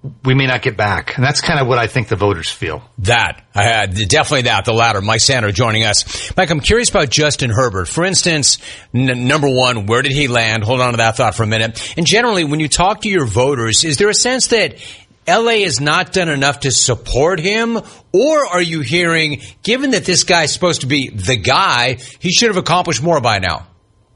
we may not get back. And that's kind of what I think the voters feel. Definitely the latter. Mike Sando joining us. Mike, I'm curious about Justin Herbert. For instance, number one, where did he land? Hold on to that thought for a minute. And generally, when you talk to your voters, is there a sense that LA has not done enough to support him? Or are you hearing, given that this guy's supposed to be the guy, he should have accomplished more by now?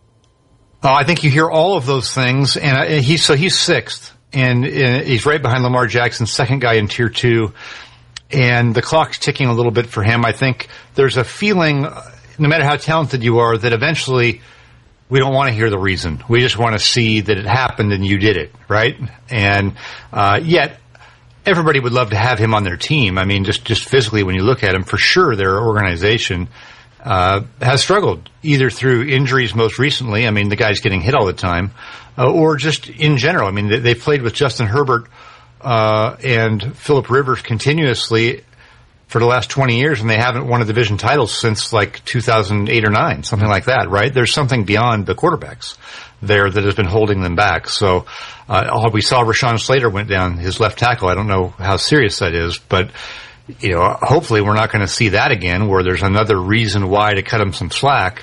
I think you hear all of those things. And he's sixth. And he's right behind Lamar Jackson, second guy in tier 2. And the clock's ticking a little bit for him. I think there's a feeling, no matter how talented you are, that eventually we don't want to hear the reason. We just want to see that it happened and you did it, right? And yet everybody would love to have him on their team. I mean, just physically when you look at him, for sure their organization has struggled, either through injuries most recently. I mean, the guy's getting hit all the time, or just in general. I mean, they've played with Justin Herbert and Phillip Rivers continuously for the last 20 years, and they haven't won a division title since like 2008 or 9, something like that, right? There's something beyond the quarterbacks there that has been holding them back. So we saw Rashawn Slater went down, his left tackle. I don't know how serious that is, but hopefully we're not going to see that again, where there's another reason why to cut him some slack.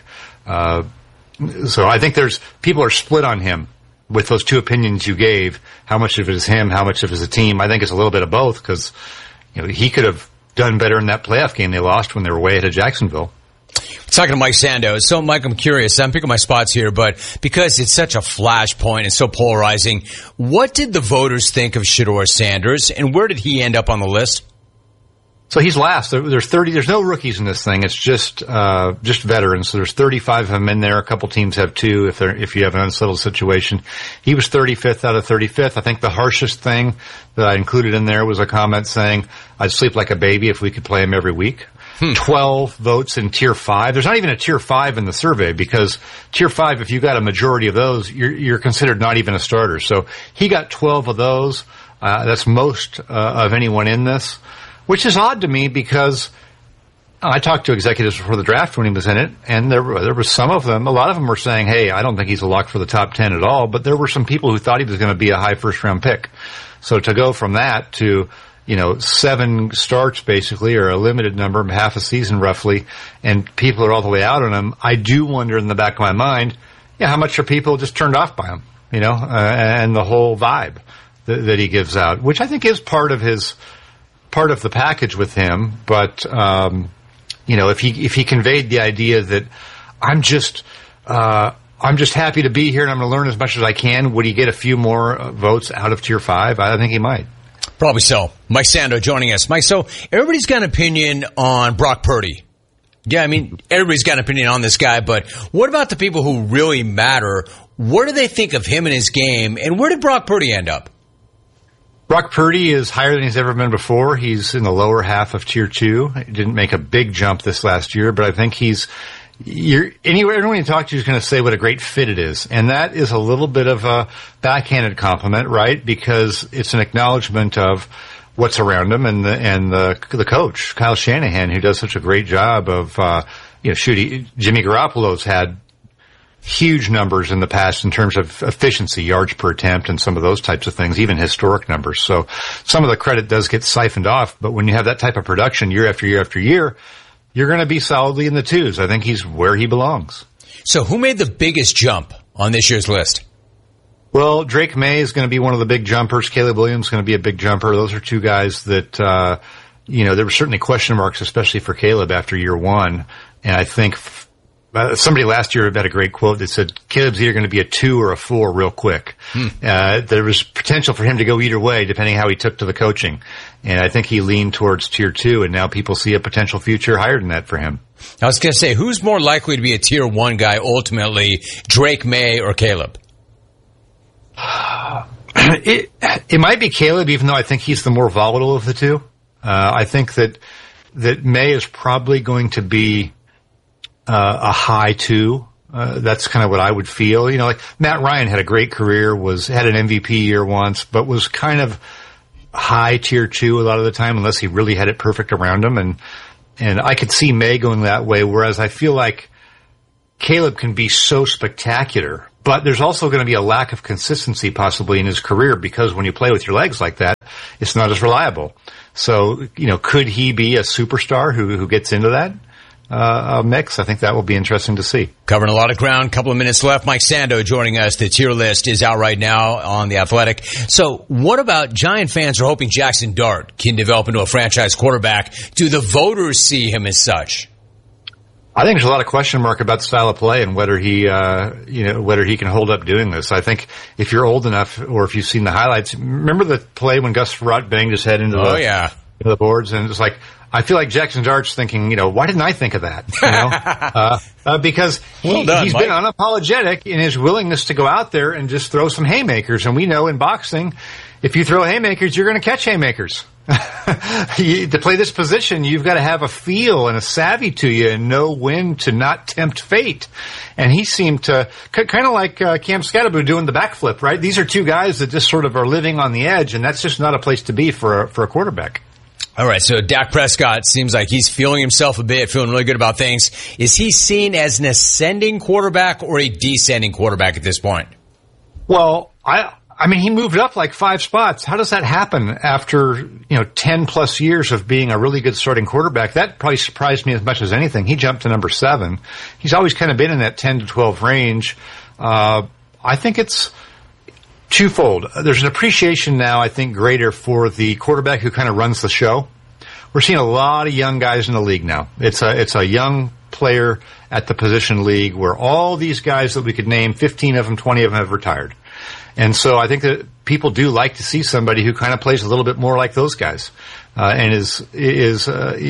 So I think people are split on him with those two opinions you gave. How much of it is him? How much of it is the team? I think it's a little bit of both, because he could have done better in that playoff game they lost when they were way ahead of Jacksonville. Talking to Mike Sando. So, Mike, I'm curious. I'm picking my spots here, but because it's such a flashpoint and so polarizing, what did the voters think of Shedeur Sanders, and where did he end up on the list? So he's last. There's 30. There's no rookies in this thing. It's just veterans. So there's 35 of them in there. A couple teams have 2 if you have an unsettled situation. He was 35th out of 35th. I think the harshest thing that I included in there was a comment saying, "I'd sleep like a baby if we could play him every week." 12 votes in tier 5. There's not even a tier 5 in the survey, because tier 5, if you got a majority of those, you're considered not even a starter. So he got 12 of those. That's most of anyone in this. Which is odd to me, because I talked to executives before the draft when he was in it, and there were some of them, a lot of them were saying, hey, I don't think he's a lock for the top 10 at all, but there were some people who thought he was going to be a high first-round pick. So to go from that to, 7 starts basically, or a limited number, half a season roughly, and people are all the way out on him, I do wonder in the back of my mind, how much are people just turned off by him, and the whole vibe that he gives out, which I think is part of the package with him. But if he conveyed the idea that I'm just happy to be here and I'm going to learn as much as I can, would he get a few more votes out of tier 5? I think he might. Probably so. Mike Sando joining us. Mike, so everybody's got an opinion on Brock Purdy. Yeah, I mean, everybody's got an opinion on this guy, but what about the people who really matter? What do they think of him and his game, and where did Brock Purdy end up? Brock Purdy is higher than he's ever been before. He's in the lower half of tier 2. He didn't make a big jump this last year, but I think everyone you talk to is going to say what a great fit it is. And that is a little bit of a backhanded compliment, right? Because it's an acknowledgement of what's around him and the coach, Kyle Shanahan, who does such a great job of, Jimmy Garoppolo's had huge numbers in the past in terms of efficiency, yards per attempt, and some of those types of things, even historic numbers. So some of the credit does get siphoned off, but when you have that type of production year after year after year, you're going to be solidly in the 2s. I think he's where he belongs. So who made the biggest jump on this year's list? Well, Drake May is going to be one of the big jumpers. Caleb Williams is going to be a big jumper. Those are 2 guys that, there were certainly question marks, especially for Caleb after year 1. And I think somebody last year had a great quote that said, Caleb's either going to be a 2 or a 4 real quick. There was potential for him to go either way, depending how he took to the coaching. And I think he leaned towards tier 2, and now people see a potential future higher than that for him. I was going to say, who's more likely to be a tier 1 guy ultimately, Drake May or Caleb? It might be Caleb, even though I think he's the more volatile of the 2. I think that May is probably going to be a high 2. That's kind of what I would feel. Like Matt Ryan had a great career, had an MVP year once, but was kind of high tier 2 a lot of the time, unless he really had it perfect around him. And I could see May going that way, whereas I feel like Caleb can be so spectacular, But there's also going to be a lack of consistency possibly in his career because when you play with your legs like that, it's not as reliable. So, could he be a superstar who gets into that mix? I think that will be interesting to see. Covering a lot of ground, couple of minutes left. Mike Sando joining us. The tier list is out right now on The Athletic. So what about Giant fans are hoping Jackson Dart can develop into a franchise quarterback? Do the voters see him as such? I think there's a lot of question mark about the style of play and whether he can hold up doing this. I think if you're old enough or if you've seen the highlights, remember the play when Gus Frerotte banged his head into the boards, and it's like, I feel like Jackson Dart's thinking, why didn't I think of that? Because he's been unapologetic in his willingness to go out there and just throw some haymakers. And we know in boxing, if you throw haymakers, you're going to catch haymakers. To play this position, you've got to have a feel and a savvy to you and know when to not tempt fate. And he seemed to, kind of like Cam Scatterbo doing the backflip, right? These are two guys that just sort of are living on the edge, and that's just not a place to be for a quarterback. All right, so Dak Prescott seems like he's feeling himself a bit, feeling really good about things. Is he seen as an ascending quarterback or a descending quarterback at this point? Well, I mean, he moved up like 5 spots. How does that happen after, 10 plus years of being a really good starting quarterback? That probably surprised me as much as anything. He jumped to number 7. He's always kind of been in that 10 to 12 range. I think it's twofold. There's an appreciation now, I think, greater for the quarterback who kind of runs the show. We're seeing a lot of young guys in the league now. It's a young player at the position league where all these guys that we could name, 15 of them, 20 of them have retired. And so I think that people do like to see somebody who kind of plays a little bit more like those guys, and is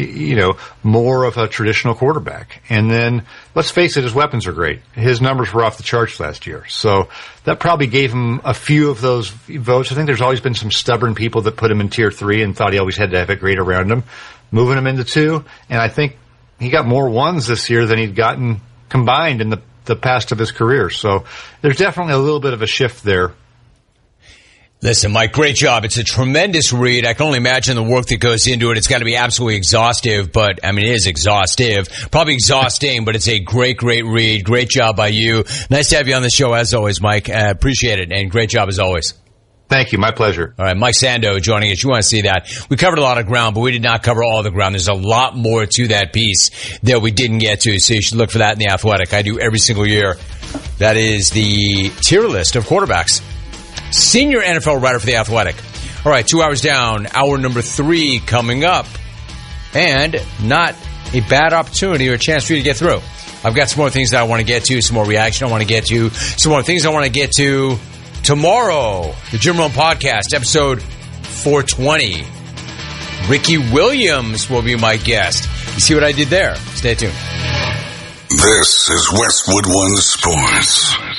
more of a traditional quarterback. And then, let's face it, his weapons are great. His numbers were off the charts last year. So that probably gave him a few of those votes. I think there's always been some stubborn people that put him in tier 3 and thought he always had to have it great around him, moving him into 2. And I think he got more 1s this year than he'd gotten combined in the past of his career. So there's definitely a little bit of a shift there. Listen, Mike, great job. It's a tremendous read. I can only imagine the work that goes into it. It's got to be absolutely exhaustive, but I mean, it is exhaustive. Probably exhausting, but it's a great, great read. Great job by you. Nice to have you on the show as always, Mike. Appreciate it, and great job as always. Thank you. My pleasure. All right, Mike Sando joining us. You want to see that. We covered a lot of ground, but we did not cover all the ground. There's a lot more to that piece that we didn't get to, so you should look for that in The Athletic. I do every single year. That is the tier list of quarterbacks. Senior NFL writer for The Athletic. All right, 2 hours down. Hour number 3 coming up. And not a bad opportunity or a chance for you to get through. I've got some more things that I want to get to, some more reaction I want to get to, some more things I want to get to. Tomorrow, the Jim Rome Podcast, episode 420. Ricky Williams will be my guest. You see what I did there? Stay tuned. This is Westwood One Sports.